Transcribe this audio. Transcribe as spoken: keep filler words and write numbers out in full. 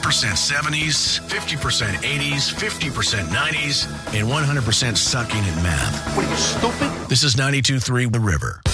percent seventies, fifty percent eighties, fifty percent nineties, and one hundred percent sucking at math. What are you, stupid? This is ninety-two point three The River.